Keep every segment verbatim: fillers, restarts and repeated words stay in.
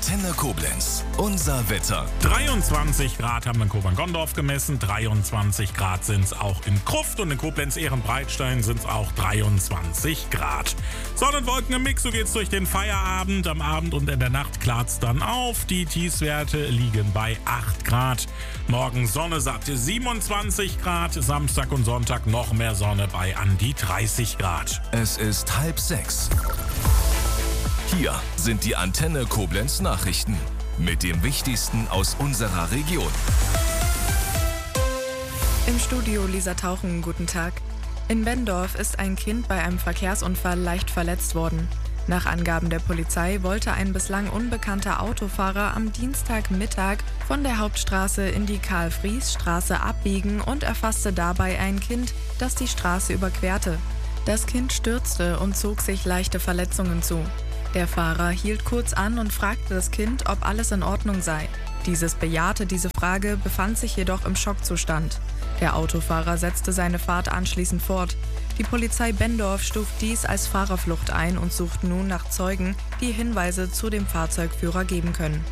Antenne Koblenz. Unser Wetter. dreiundzwanzig Grad haben wir in Kobern-Gondorf gemessen, dreiundzwanzig Grad sind es auch in Kruft und in Koblenz-Ehrenbreitstein sind es auch dreiundzwanzig Grad. Sonne und Wolken im Mix, so geht's durch den Feierabend. Am Abend und in der Nacht klart's dann auf. Die Tiefstwerte liegen bei acht Grad. Morgen Sonne satt siebenundzwanzig Grad, Samstag und Sonntag noch mehr Sonne bei an die dreißig Grad. Es ist halb sechs. Hier sind die Antenne Koblenz Nachrichten mit dem Wichtigsten aus unserer Region. Im Studio Lisa Tauchen, guten Tag. In Benndorf ist ein Kind bei einem Verkehrsunfall leicht verletzt worden. Nach Angaben der Polizei wollte ein bislang unbekannter Autofahrer am Dienstagmittag von der Hauptstraße in die Karl-Fries-Straße abbiegen und erfasste dabei ein Kind, das die Straße überquerte. Das Kind stürzte und zog sich leichte Verletzungen zu. Der Fahrer hielt kurz an und fragte das Kind, ob alles in Ordnung sei. Dieses bejahte diese Frage, befand sich jedoch im Schockzustand. Der Autofahrer setzte seine Fahrt anschließend fort. Die Polizei Benndorf stuft dies als Fahrerflucht ein und sucht nun nach Zeugen, die Hinweise zu dem Fahrzeugführer geben können.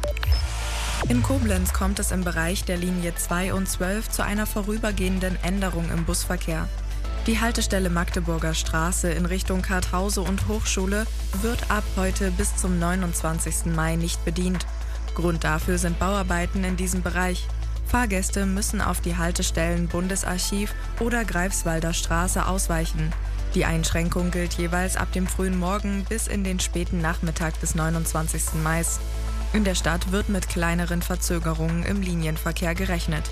In Koblenz kommt es im Bereich der Linie zwei und zwölf zu einer vorübergehenden Änderung im Busverkehr. Die Haltestelle Magdeburger Straße in Richtung Karthause und Hochschule wird ab heute bis zum neunundzwanzigsten Mai nicht bedient. Grund dafür sind Bauarbeiten in diesem Bereich. Fahrgäste müssen auf die Haltestellen Bundesarchiv oder Greifswalder Straße ausweichen. Die Einschränkung gilt jeweils ab dem frühen Morgen bis in den späten Nachmittag des neunundzwanzigsten Mai. In der Stadt wird mit kleineren Verzögerungen im Linienverkehr gerechnet.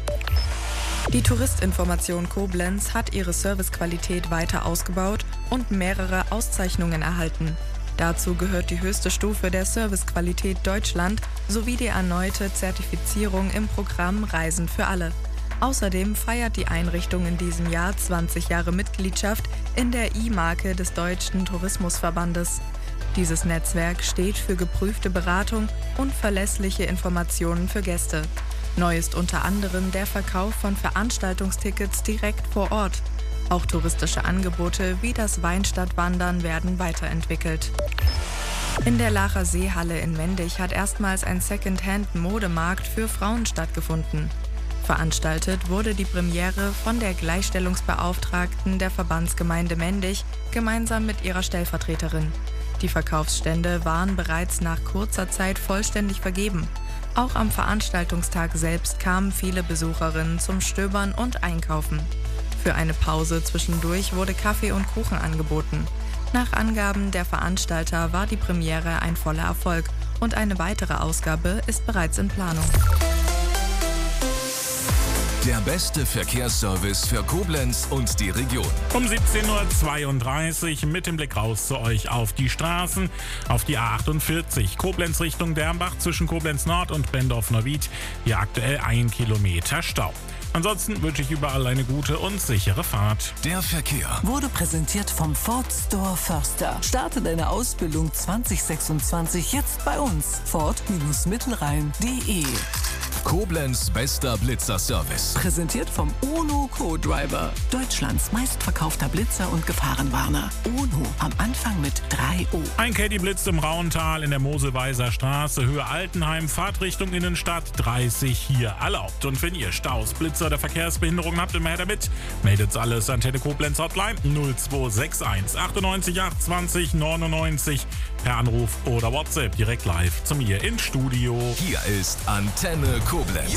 Die Touristinformation Koblenz hat ihre Servicequalität weiter ausgebaut und mehrere Auszeichnungen erhalten. Dazu gehört die höchste Stufe der Servicequalität Deutschland sowie die erneute Zertifizierung im Programm Reisen für alle. Außerdem feiert die Einrichtung in diesem Jahr zwanzig Jahre Mitgliedschaft in der I-Marke des Deutschen Tourismusverbandes. Dieses Netzwerk steht für geprüfte Beratung und verlässliche Informationen für Gäste. Neu ist unter anderem der Verkauf von Veranstaltungstickets direkt vor Ort. Auch touristische Angebote wie das Weinstadtwandern werden weiterentwickelt. In der Lacher Seehalle in Mendig hat erstmals ein Second-Hand-Modemarkt für Frauen stattgefunden. Veranstaltet wurde die Premiere von der Gleichstellungsbeauftragten der Verbandsgemeinde Mendig gemeinsam mit ihrer Stellvertreterin. Die Verkaufsstände waren bereits nach kurzer Zeit vollständig vergeben. Auch am Veranstaltungstag selbst kamen viele Besucherinnen zum Stöbern und Einkaufen. Für eine Pause zwischendurch wurde Kaffee und Kuchen angeboten. Nach Angaben der Veranstalter war die Premiere ein voller Erfolg und eine weitere Ausgabe ist bereits in Planung. Der beste Verkehrsservice für Koblenz und die Region. Um siebzehn Uhr zweiunddreißig mit dem Blick raus zu euch auf die Straßen. Auf die A achtundvierzig Koblenz Richtung Dernbach zwischen Koblenz Nord und Benndorf-Neuwied. Hier aktuell ein Kilometer Stau. Ansonsten wünsche ich überall eine gute und sichere Fahrt. Der Verkehr wurde präsentiert vom Ford Store Förster. Starte deine Ausbildung zwanzig sechsundzwanzig jetzt bei uns. Ford-Mittelrhein punkt de. Koblenz bester Blitzerservice. Präsentiert vom UNO Co-Driver. Deutschlands meistverkaufter Blitzer und Gefahrenwarner. UNO am Anfang mit drei O. Ein Caddy blitzt im Rauental in der Moselweiser Straße, Höhe Altenheim, Fahrtrichtung Innenstadt dreißig hier erlaubt. Und wenn ihr Staus, Blitzer oder Verkehrsbehinderungen habt, immer her damit. Meldet's alles Antenne Koblenz Hotline null zwei sechs eins achtundneunzig acht zwanzig neunundneunzig per Anruf oder WhatsApp direkt live zu mir ins Studio. Hier ist Antenne Koblenz.